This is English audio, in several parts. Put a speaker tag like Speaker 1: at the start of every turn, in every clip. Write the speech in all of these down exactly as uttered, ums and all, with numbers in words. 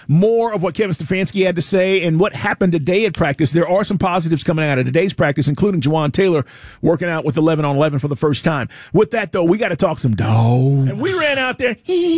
Speaker 1: more of what Kevin Stefanski had to say and what happened today at practice. There are some positives coming out of today's practice, including Jawan Taylor working out with eleven on eleven for the first time. With that, though, we got to talk some dogs. And we ran out there.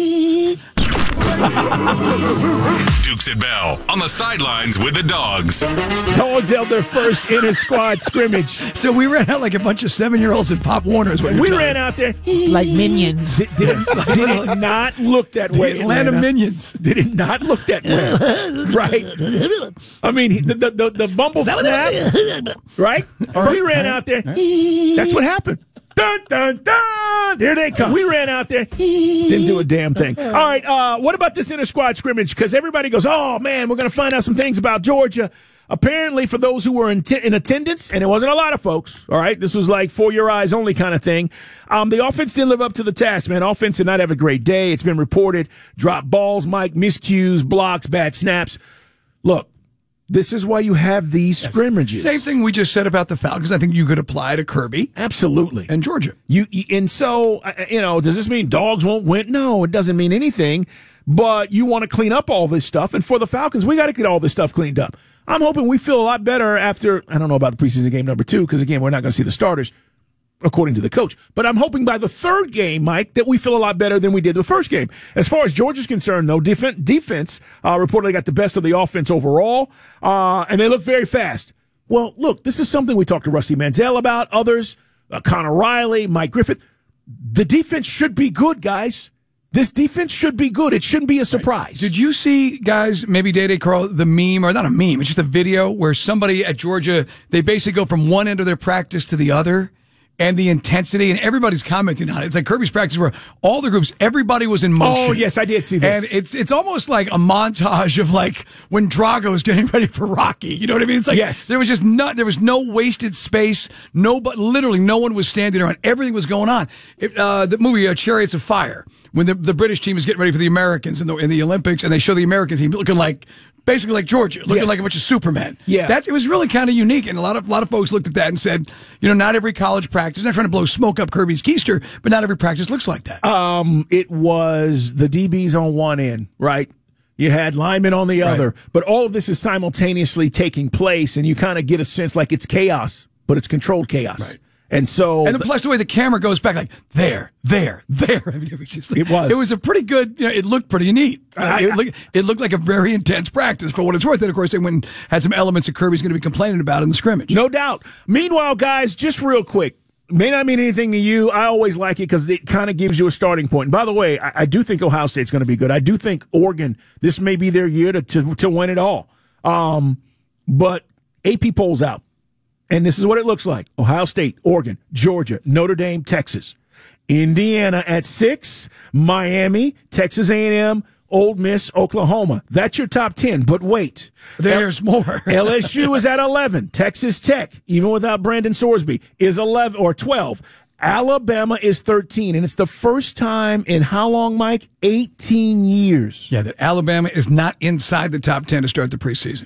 Speaker 2: Dukes and Bell on the sidelines with the dogs.
Speaker 1: Dogs held their first inter-squad scrimmage.
Speaker 3: So we ran out like a bunch of seven-year-olds in Pop Warner's.
Speaker 1: We ran out there
Speaker 4: like minions.
Speaker 1: Did, did, it, did it not look that way?
Speaker 3: The Atlanta, Atlanta Minions.
Speaker 1: Did it not look that way? Right? I mean, the the, the, the bumble snap, right? We ran out there. That's what happened. Dun, dun, dun! Here they come. We ran out there. Didn't do a damn thing. All right, uh, what about this inter-squad scrimmage? Because everybody goes, oh, man, we're going to find out some things about Georgia. Apparently, for those who were in, t- in attendance, and it wasn't a lot of folks, all right, this was like for your eyes only kind of thing, um, the offense didn't live up to the task, man. Offense did not have a great day. It's been reported. Dropped balls, Mike, miscues, blocks, bad snaps. Look. This is why you have these yes. scrimmages.
Speaker 3: Same thing we just said about the Falcons. I think you could apply to Kirby.
Speaker 1: Absolutely.
Speaker 3: And Georgia.
Speaker 1: You, and so, you know, does this mean dogs won't win? No, it doesn't mean anything. But you want to clean up all this stuff. And for the Falcons, we got to get all this stuff cleaned up. I'm hoping we feel a lot better after, I don't know about the preseason game number two, because, again, we're not going to see the starters, according to the coach. But I'm hoping by the third game, Mike, that we feel a lot better than we did the first game. As far as Georgia's concerned, though, def- defense uh, reportedly got the best of the offense overall, uh, and they look very fast. Well, look, this is something we talked to Rusty Manziel about, others, uh, Connor Riley, Mike Griffith. The defense should be good, guys. This defense should be good. It shouldn't be a surprise.
Speaker 3: Did you see, guys, maybe Day Day Carl, the meme, or not a meme, it's just a video where somebody at Georgia, they basically go from one end of their practice to the other? And the intensity, and everybody's commenting on it. It's like Kirby's practice where all the groups, everybody was in motion.
Speaker 1: Oh, yes, I did see this.
Speaker 3: And it's it's almost like a montage of like when Drago's getting ready for Rocky. You know what I mean? It's like
Speaker 1: yes.
Speaker 3: there was just not, there was no wasted space. No, but literally no one was standing around. Everything was going on. It, uh, the movie uh, Chariots of Fire, when the, the British team is getting ready for the Americans in the, in the Olympics, and they show the American team looking like, basically like Georgia, looking
Speaker 1: yes.
Speaker 3: like a bunch of Supermen.
Speaker 1: Yeah.
Speaker 3: That's, it was really kind of unique, and a lot of a lot of folks looked at that and said, you know, not every college practice, I'm not trying to blow smoke up Kirby's keister, but not every practice looks like that.
Speaker 1: Um, it was the D Bs on one end, right? You had linemen on the other, right. But all of this is simultaneously taking place, and you kind of get a sense like it's chaos, but it's controlled chaos.
Speaker 3: Right.
Speaker 1: And so,
Speaker 3: and then plus the way the camera goes back, like there, there, there. I mean, it was just, like,
Speaker 1: it was,
Speaker 3: it was a pretty good. You know, it looked pretty neat.
Speaker 1: I,
Speaker 3: it, looked, it looked like a very intense practice for what it's worth. And of course, they went and had some elements that Kirby's going to be complaining about in the scrimmage.
Speaker 1: No doubt. Meanwhile, guys, just real quick, may not mean anything to you. I always like it because it kind of gives you a starting point. And by the way, I, I do think Ohio State's going to be good. I do think Oregon, this may be their year to to, to win it all. Um, but A P polls out. And this is what it looks like. Ohio State, Oregon, Georgia, Notre Dame, Texas. Indiana at six, Miami, Texas A and M, Ole Miss, Oklahoma. That's your top ten. But wait.
Speaker 3: There's L- more.
Speaker 1: L S U is at eleven. Texas Tech, even without Brandon Sorsby, is eleven or twelve. Alabama is thirteen. And it's the first time in how long, Mike? eighteen years.
Speaker 3: Yeah, that Alabama is not inside the top ten to start the preseason.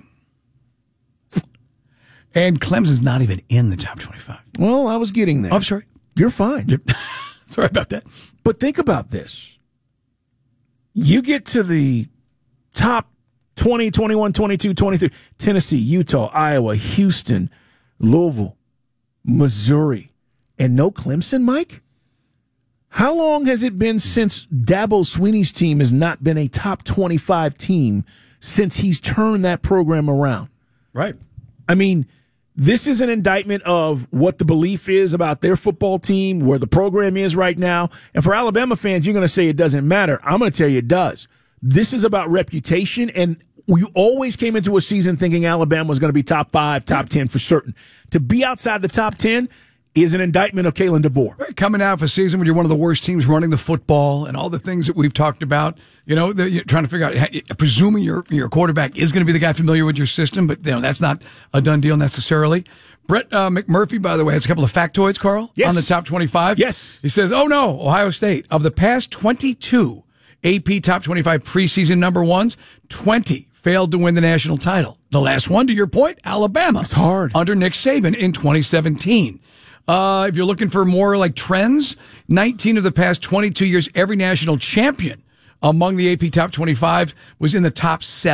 Speaker 3: And Clemson's not even in the top twenty-five.
Speaker 1: Well, I was getting there.
Speaker 3: Oh, I'm sorry.
Speaker 1: You're fine.
Speaker 3: Yep. Sorry about that.
Speaker 1: But think about this. You get to the top twenty, twenty-one, twenty-two, twenty-three. Tennessee, Utah, Iowa, Houston, Louisville, Missouri, and no Clemson, Mike? How long has it been since Dabo Swinney's team has not been a top twenty-five team since he's turned that program around?
Speaker 3: Right.
Speaker 1: I mean, this is an indictment of what the belief is about their football team, where the program is right now. And for Alabama fans, you're going to say it doesn't matter. I'm going to tell you it does. This is about reputation, and you always came into a season thinking Alabama was going to be top five, top ten for certain. To be outside the top ten is an indictment of Kalen DeBoer.
Speaker 3: Right, coming out of a season when you're one of the worst teams running the football and all the things that we've talked about, you know, the, you're trying to figure out, presuming your your quarterback is going to be the guy familiar with your system, but you know that's not a done deal necessarily. Brett uh, McMurphy, by the way, has a couple of factoids, Carl,
Speaker 1: yes.
Speaker 3: on the top twenty-five.
Speaker 1: Yes.
Speaker 3: He says, oh no, Ohio State, of the past twenty-two A P top twenty-five preseason number ones, twenty failed to win the national title. The last one, to your point, Alabama.
Speaker 1: It's hard.
Speaker 3: Under Nick Saban in twenty seventeen. Uh, if you're looking for more like trends, nineteen of the past twenty-two years, every national champion among the A P top twenty-five was in the top seven.